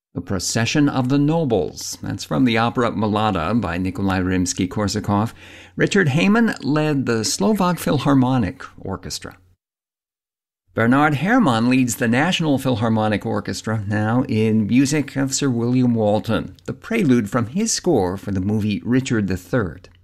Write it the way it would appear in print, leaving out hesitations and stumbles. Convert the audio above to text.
The Procession of the Nobles. That's from the opera Mlada by Nikolai Rimsky-Korsakov. Richard Heyman led the Slovak Philharmonic Orchestra. Bernard Herrmann leads the National Philharmonic Orchestra now in music of Sir William Walton, the prelude from his score for the movie Richard III.